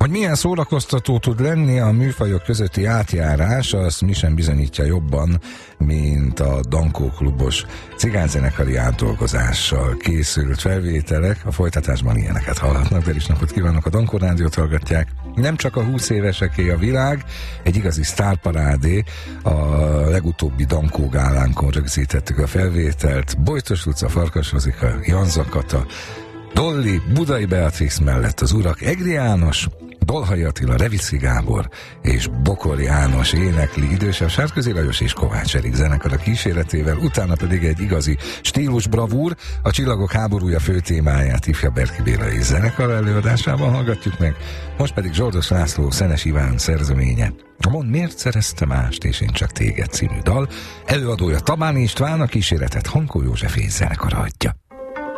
Hogy milyen szórakoztató tud lenni a műfajok közötti átjárás, azt mi sem bizonyítja jobban, mint a Dankó klubos cigányzenekari átdolgozással készült felvételek. A folytatásban ilyeneket hallhatnak, de is napot kívánok, a Dankó rádiót hallgatják. Nem csak a 20 éveseké a világ, egy igazi sztárparádé. A legutóbbi Dankó gálánkon rögzítettük a felvételt. Bojtos Luca, Farkas Rozika, Janza Kata, Dolly, Budai Beatrix mellett az urak Egri János, Dolhai Attila, Reviczki Gábor és Bokor János énekli, idősebb Sárközi Lajos és Kovács Erik zenekar a kíséretével, utána pedig egy igazi stílusbravúr, a Csillagok háborúja főtémáját Ifja Berki Béla és zenekar előadásában hallgatjuk meg, most pedig Zsoldos László, Szenes Iván szerzeménye. A Mond miért szerezte mást, és én csak téged című dal, előadója Tabáni István, a kíséretet Hankó József és zenekar adja.